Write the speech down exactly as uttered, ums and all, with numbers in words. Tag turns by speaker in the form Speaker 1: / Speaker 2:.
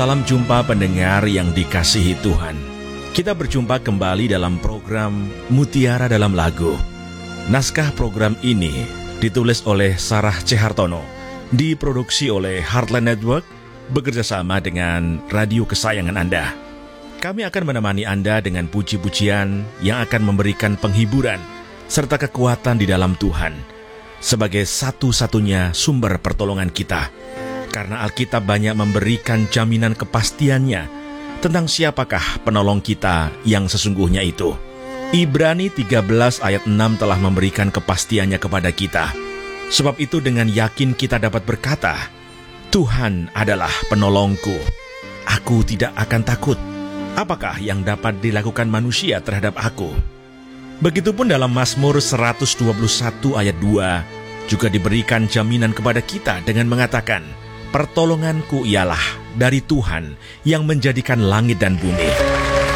Speaker 1: Salam jumpa pendengar yang dikasihi Tuhan. Kita berjumpa kembali dalam program Mutiara Dalam Lagu. Naskah program ini ditulis oleh Sarah C. Hartono, diproduksi oleh Heartland Network, bekerjasama dengan radio kesayangan Anda. Kami akan menemani Anda dengan puji-pujian yang akan memberikan penghiburan serta kekuatan di dalam Tuhan, sebagai satu-satunya sumber pertolongan kita. Karena Alkitab banyak memberikan jaminan kepastiannya tentang siapakah penolong kita yang sesungguhnya itu. Ibrani tiga belas ayat enam telah memberikan kepastiannya kepada kita. Sebab itu dengan yakin kita dapat berkata, Tuhan adalah penolongku, aku tidak akan takut. Apakah yang dapat dilakukan manusia terhadap aku? Begitupun dalam Mazmur seratus dua puluh satu ayat dua juga diberikan jaminan kepada kita dengan mengatakan, pertolonganku ialah dari Tuhan yang menjadikan langit dan bumi.